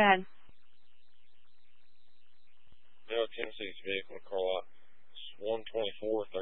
ahead. No, Tennessee's vehicle call out 124, 30.